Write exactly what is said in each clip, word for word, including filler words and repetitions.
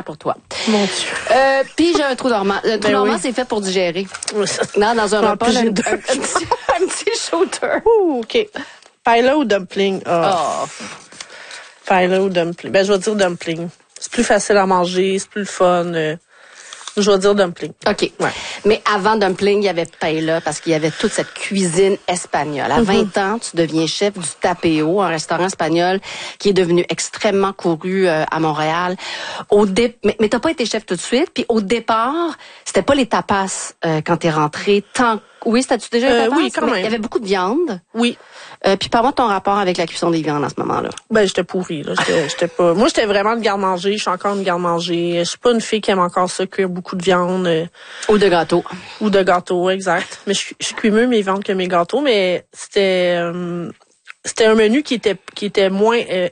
pour toi. Mon Dieu. Euh, puis j'ai un trou dormant. Le trou Ben dormant, oui. c'est fait pour digérer. Oui, ça- Non, dans un En repas, plus, là, j'ai un, deux un, un petit, un petit shooter. Ouh, OK. Paella ou dumpling? Ah. Oh. Paella ou dumpling? Ben, je vais dire dumpling. C'est plus facile à manger, c'est plus le fun. euh, Je vais dire dumpling. OK. Ouais. Mais avant dumpling, il y avait paella parce qu'il y avait toute cette cuisine espagnole. À vingt ans, tu deviens chef du Tapeo, un restaurant espagnol qui est devenu extrêmement couru euh, à Montréal. Au dé... Mais, mais t'as pas été chef tout de suite. Puis au départ, c'était pas les tapas euh, quand t'es rentré. Tant... Oui, c'était-tu déjà les Euh, tapas? oui, quand Mais même. il y avait beaucoup de viande. Oui. Euh, puis parle-moi de ton rapport avec la cuisson des viandes à ce moment-là. Ben, j'étais pourrie, là. J'étais, j'étais pas... Moi, j'étais vraiment une garde-manger. Je suis encore une garde-manger. Je suis pas une fille qui aime encore ça, cuire beaucoup de viande. euh, Ou de gâteau. Ou de gâteaux, exact. Mais je, je cuis mieux mes viandes que mes gâteaux, mais c'était... euh, c'était un menu qui était qui était moins... euh,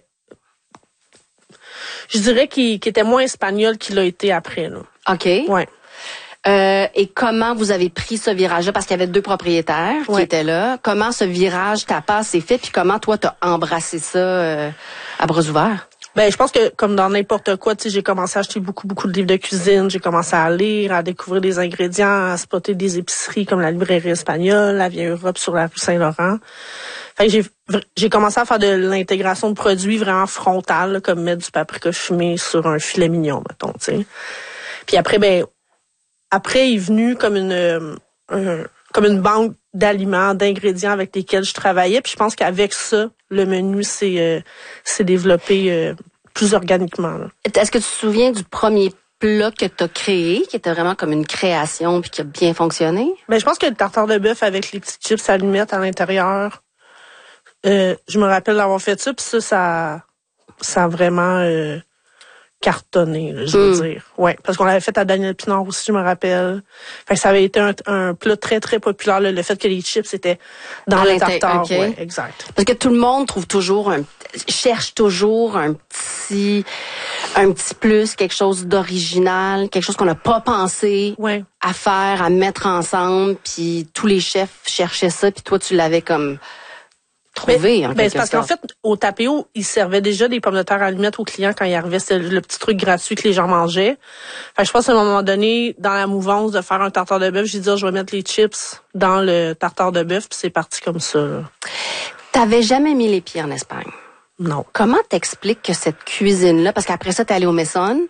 je dirais qu'il qui était moins espagnol qu'il a été après, là. OK. Ouais. Euh, et comment vous avez pris ce virage-là? Parce qu'il y avait deux propriétaires qui Ouais. étaient là. Comment ce virage tapas s'est fait? Puis comment toi, t'as embrassé ça euh, à bras ouverts? Ben, je pense que comme dans n'importe quoi, tu sais, j'ai commencé à acheter beaucoup, beaucoup de livres de cuisine. J'ai commencé à lire, à découvrir des ingrédients, à spotter des épiceries comme la librairie espagnole, la Vieille Europe sur la rue Saint-Laurent. Fait que j'ai, j'ai commencé à faire de l'intégration de produits vraiment frontale, là, comme mettre du paprika fumé sur un filet mignon, mettons, tu sais. Puis après, ben, après est venu comme une, euh, un- comme une banque d'aliments, d'ingrédients avec lesquels je travaillais. Puis je pense qu'avec ça, le menu s'est, euh, s'est développé euh, plus organiquement, là. Est-ce que tu te souviens du premier plat que t'as créé, qui était vraiment comme une création puis qui a bien fonctionné? Ben, je pense que le tartare de bœuf avec les petits chips allumettes à l'intérieur, euh, je me rappelle d'avoir fait ça, puis ça, ça, ça a vraiment euh, cartonné, là, je veux Mm. dire. Ouais, parce qu'on l'avait fait à Daniel Pinard aussi, je me rappelle. Fait que ça avait été un, un plat très, très populaire, là, le fait que les chips étaient dans À le l'intérieur, tartare. ok. Ouais, exact. Parce que tout le monde trouve toujours un, cherche toujours un petit, un petit plus, quelque chose d'original, quelque chose qu'on n'a pas pensé Ouais. à faire, à mettre ensemble, puis tous les chefs cherchaient ça, puis toi tu l'avais comme trouvé en Ben, quelque c'est parce qu'en sorte. fait, au Tapeo, ils servaient déjà des pommes de terre allumettes aux clients quand ils arrivaient. C'était le petit truc gratuit que les gens mangeaient. Fait que je pense qu'à un moment donné, dans la mouvance de faire un tartare de bœuf, j'ai dit, oh, je vais mettre les chips dans le tartare de bœuf, puis c'est parti comme ça, là. T'avais jamais mis les pieds en Espagne. Non. Comment t'expliques que cette cuisine-là, parce qu'après ça, t'es allé au Maison,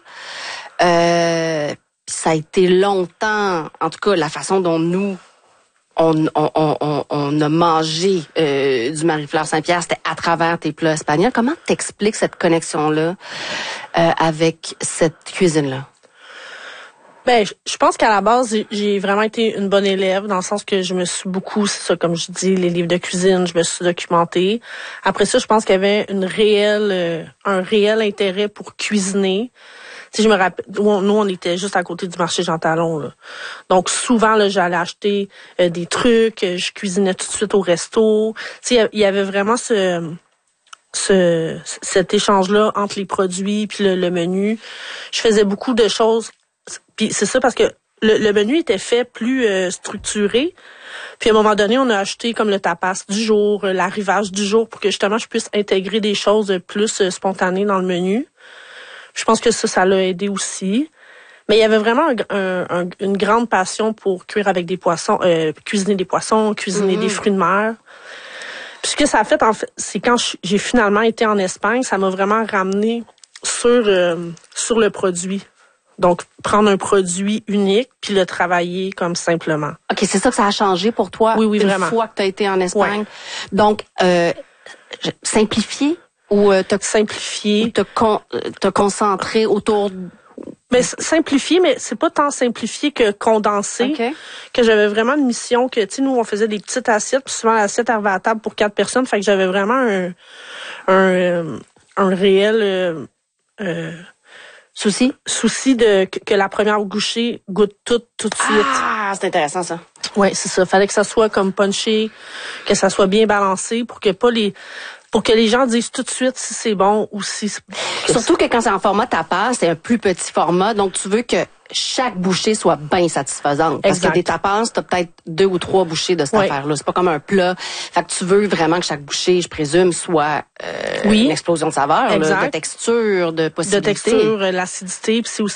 euh, puis ça a été longtemps, en tout cas, la façon dont nous, on, on, on, on, on a mangé euh, du Marie-Fleur Saint-Pierre, c'était à travers tes plats espagnols. Comment t'expliques cette connexion-là euh, avec cette cuisine-là? Ben, je- je pense qu'à la base, j'ai- j'ai vraiment été une bonne élève, dans le sens que je me suis beaucoup, c'est ça, comme je dis, les livres de cuisine, je me suis documentée. Après ça, je pense qu'il y avait une réelle, euh, un réel intérêt pour cuisiner. Tu sais, je me rappelle, nous, on- nous, on était juste à côté du marché Jean Talon, là. Donc, souvent, là, j'allais acheter euh, des trucs, euh, je cuisinais tout de suite au resto. Tu sais, il y avait vraiment ce, ce, cet échange-là entre les produits puis le, le menu. Je faisais beaucoup de choses. Puis c'est ça parce que le, le menu était fait plus euh, structuré. Puis à un moment donné, on a acheté comme le tapas du jour, euh, l'arrivage du jour pour que justement je puisse intégrer des choses plus euh, spontanées dans le menu. Je pense que ça, ça l'a aidé aussi. Mais il y avait vraiment un, un, un, une grande passion pour cuire avec des poissons, euh, cuisiner des poissons, cuisiner Mm-hmm. des fruits de mer. Puis ce que ça a fait, en fait, c'est quand je- j'ai finalement été en Espagne, ça m'a vraiment ramené sur euh, sur le produit. Donc, prendre un produit unique puis le travailler comme simplement. OK, c'est ça que ça a changé pour toi Oui, oui, une vraiment. fois que tu as été en Espagne. Ouais. Donc, euh, je- simplifier ou euh, te, Simplifier. te, con, euh, te concentrer autour... Mais s- simplifier, mais c'est pas tant simplifier que condenser. OK. Que j'avais vraiment une mission que, tu sais, nous, on faisait des petites assiettes, puis souvent l'assiette arrivait à table pour quatre personnes. Fait que j'avais vraiment un, un, euh, un réel euh, euh, Souci? souci de que, que la première bouchée goûte tout, tout de suite. Ah, c'est intéressant ça. Ouais, c'est ça. Fallait que ça soit comme punché, que ça soit bien balancé pour que pas les, pour que les gens disent tout de suite si c'est bon ou si c'est... Surtout que quand c'est en format tapas, c'est un plus petit format, donc tu veux que chaque bouchée soit bien satisfaisante. Parce Exact. que des tapas, t'as peut-être deux ou trois bouchées de cette Oui. affaire-là. C'est pas comme un plat. Fait que tu veux vraiment que chaque bouchée, je présume, soit euh, Oui. une explosion de saveur, là, Exact. de texture, de de possibilités. texture, euh, l'acidité, puis c'est aussi